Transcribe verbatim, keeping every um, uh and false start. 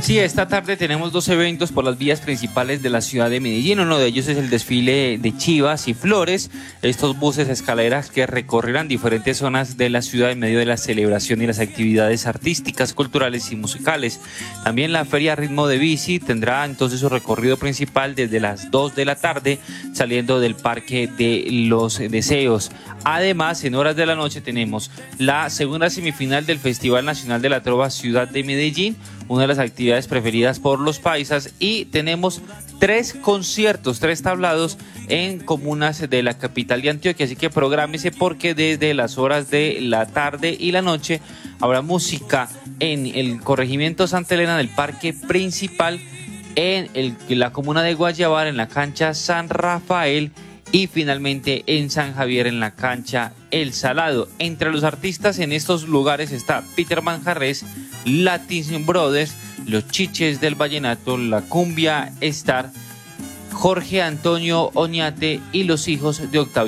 Sí, esta tarde tenemos dos eventos por las vías principales de la ciudad de Medellín. Uno de ellos es el desfile de chivas y flores, estos buses escaleras que recorrerán diferentes zonas de la ciudad en medio de la celebración y las actividades artísticas, culturales y musicales. También la feria Ritmo de Bici tendrá entonces su recorrido principal desde las dos de la tarde, saliendo del Parque de los Deseos. Además, en horas de la noche tenemos la segunda semifinal del Festival Nacional de la Trova Ciudad de Medellín, una de las actividades preferidas por los paisas, y tenemos tres conciertos, tres tablados en comunas de la capital de Antioquia, así que prográmese porque desde las horas de la tarde y la noche habrá música en el corregimiento Santa Elena del Parque Principal, en el, la comuna de Guayabal, en la cancha San Rafael, y finalmente en San Javier en la cancha El Salado. Entre los artistas en estos lugares está Peter Manjarrés, Latin Brothers, Los Chiches del Vallenato, La Cumbia Star, Jorge Antonio Oñate y los hijos de Octavio